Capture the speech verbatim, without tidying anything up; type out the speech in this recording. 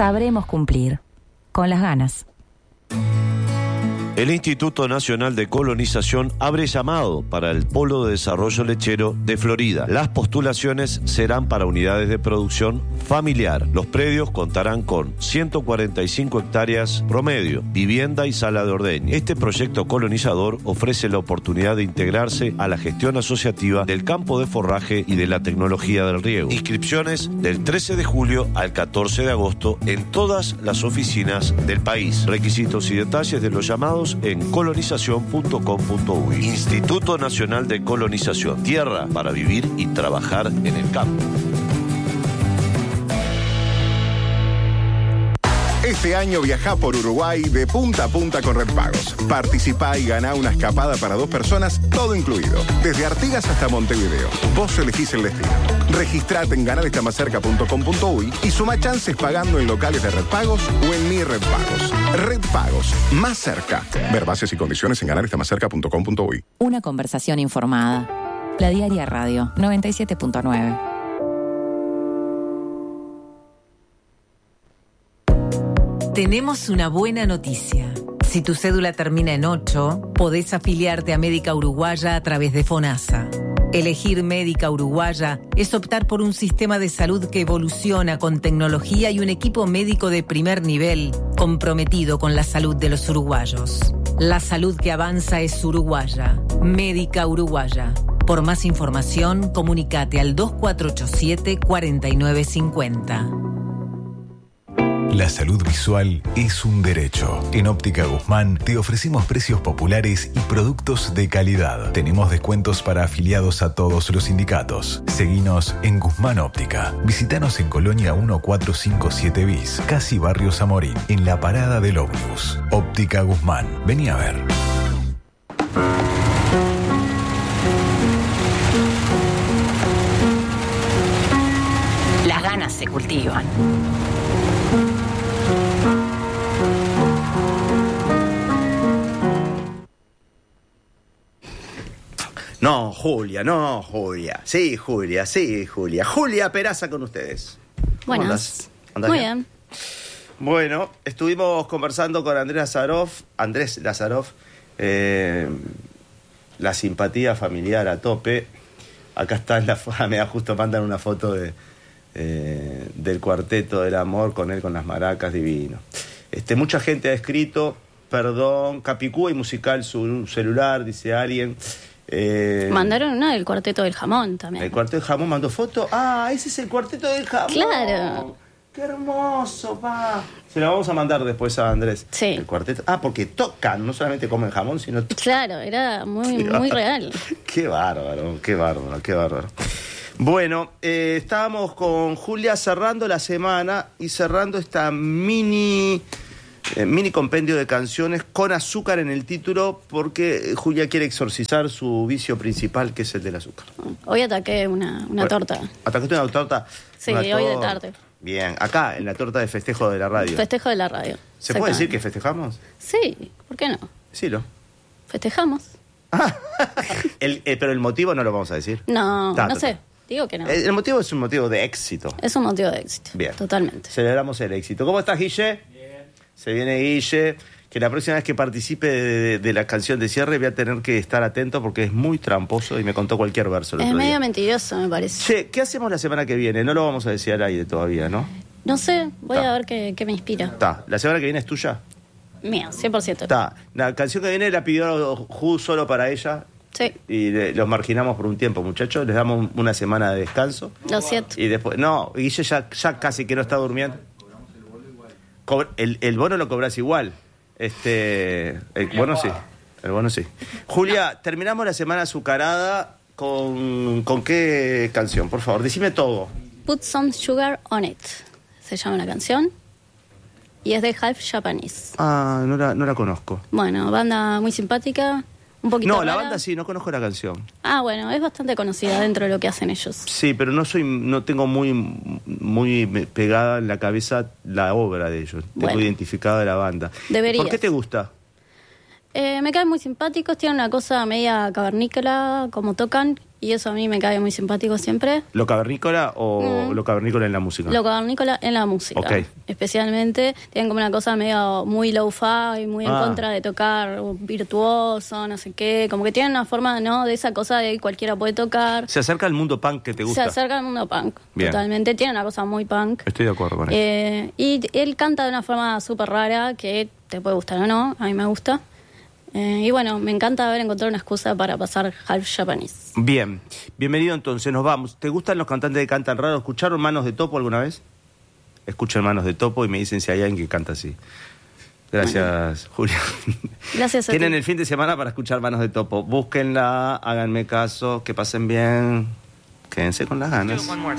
sabremos cumplir. Con las ganas. El Instituto Nacional de Colonización abre llamado para el Polo de Desarrollo Lechero de Florida. Las postulaciones serán para unidades de producción familiar. Los predios contarán con ciento cuarenta y cinco hectáreas promedio, vivienda y sala de ordeño. Este proyecto colonizador ofrece la oportunidad de integrarse a la gestión asociativa del campo de forraje y de la tecnología del riego. Inscripciones del trece de julio al catorce de agosto en todas las oficinas del país. Requisitos y detalles de los llamados en colonización punto com punto uy. Instituto Nacional de Colonización. Tierra para vivir y trabajar en el campo. Este año viajá por Uruguay de punta a punta con Redpagos. Participá y ganá una escapada para dos personas, todo incluido. Desde Artigas hasta Montevideo. Vos elegís el destino. Registrate en ganar está más cerca punto com punto uy y suma chances pagando en locales de Redpagos o en Mi Redpagos. Redpagos, más cerca. Ver bases y condiciones en ganar está más cerca punto com punto uy. Una conversación informada. La Diaria Radio noventa y siete punto nueve. Tenemos una buena noticia. Si tu cédula termina en ocho, podés afiliarte a Médica Uruguaya a través de FONASA. Elegir Médica Uruguaya es optar por un sistema de salud que evoluciona con tecnología y un equipo médico de primer nivel comprometido con la salud de los uruguayos. La salud que avanza es uruguaya. Médica Uruguaya. Por más información, comunícate al dos cuatro ocho siete, cuatro nueve cinco cero. La salud visual es un derecho. En Óptica Guzmán te ofrecemos precios populares y productos de calidad. Tenemos descuentos para afiliados a todos los sindicatos. Seguinos en Guzmán Óptica. Visítanos en Colonia mil cuatrocientos cincuenta y siete bis, casi Barrio Zamorín, en la parada del ómnibus. Óptica Guzmán. Vení a ver. Las ganas se cultivan. No, Julia, no, Julia. Sí, Julia, sí, Julia. Julia Peraza con ustedes. Buenas. ¿Andas? ¿Andas Muy bien? bien. Bueno, estuvimos conversando con Andrés Lazaroff, Andrés Lazaroff, eh, la simpatía familiar a tope. Acá está en la foto, me da justo mandan una foto de, eh, del Cuarteto del Amor con él con las maracas, divino. Este, mucha gente ha escrito, perdón, Capicúa y musical su celular, dice alguien. Eh, Mandaron una del Cuarteto del Jamón también. El Cuarteto del Jamón mandó foto. Ah, ese es el Cuarteto del Jamón. Claro. Qué hermoso, pa. Se la vamos a mandar después a Andrés. Sí. El cuarteto. Ah, porque tocan, no solamente comen jamón, sino tocan. Claro, era muy, muy real. Qué bárbaro, qué bárbaro, qué bárbaro. Bueno, eh, estábamos con Julia cerrando la semana y cerrando esta mini... Eh, mini compendio de canciones con azúcar en el título porque Julia quiere exorcizar su vicio principal, que es el del azúcar. Hoy ataqué una, una Bueno, torta. ¿Atacaste una torta? Sí, Una hoy de torta. tarde. Bien, acá, en la torta de festejo de la radio. Festejo de la radio. ¿Se puede decir que festejamos? Sí, ¿por qué no? Decilo. Festejamos. el, eh, pero el motivo no lo vamos a decir. No, Ta, no ta, sé. ta. Digo que no. El, el motivo es un motivo de éxito. Es un motivo de éxito. Bien. Totalmente. Celebramos el éxito. ¿Cómo estás, Guille? Bien. Se viene Guille. Que la próxima vez que participe de, de, de la canción de cierre voy a tener que estar atento porque es muy tramposo y me contó cualquier verso el Es otro medio día. mentiroso, me parece. Che, ¿qué hacemos la semana que viene? No lo vamos a decir al aire todavía, ¿no? No sé, voy Ta. a ver qué, qué me inspira. Está. ¿La semana que viene es tuya? Mía, cien por ciento. Está. La canción que viene la pidió Ju solo para ella. Sí. Y le- los marginamos por un tiempo, muchachos. Les damos un- una semana de descanso. Lo siento. Y después, no, Guille ya, ya casi que no está durmiendo. Cobr- el, el bono lo cobras igual. Este, el bono sí. El bono sí. Julia, terminamos la semana azucarada con, ¿con qué canción? Por favor, decime todo. Put Some Sugar on It. Se llama la canción. Y es de Half Japanese. Ah, no la, no la conozco. Bueno, banda muy simpática. Un poquito No, la rara. banda sí, no conozco la canción. Ah, bueno, es bastante conocida dentro de lo que hacen ellos. Sí, pero no soy, no tengo muy, muy pegada en la cabeza la obra de ellos. Tengo Bueno. identificada la banda. Deberías. ¿Por qué te gusta? Eh, me caen muy simpáticos, tienen una cosa media cavernícola, como tocan, y eso a mí me cae muy simpático siempre. ¿Lo cavernícola o mm. lo cavernícola en la música? Lo cavernícola en la música. Okay. Especialmente tienen como una cosa medio muy low-fi, muy en ah. contra de tocar virtuoso, no sé qué. Como que tienen una forma, ¿no? De esa cosa de cualquiera puede tocar. Se acerca al mundo punk que te gusta. Se acerca al mundo punk, Bien. totalmente. Tiene una cosa muy punk. Estoy de acuerdo con eso. Eh, y él canta de una forma súper rara que te puede gustar o no, a mí me gusta. Eh, y bueno, me encanta haber encontrado una excusa para pasar half Japanese. Bien, bienvenido entonces, nos vamos. ¿Te gustan los cantantes que cantan raro? ¿Escucharon Manos de Topo alguna vez? Escuchan Manos de Topo y me dicen si hay alguien que canta así. Gracias, bueno. Julia. Gracias a Tienen ti. el fin de semana para escuchar Manos de Topo. Búsquenla, háganme caso, que pasen bien. Quédense con las ganas.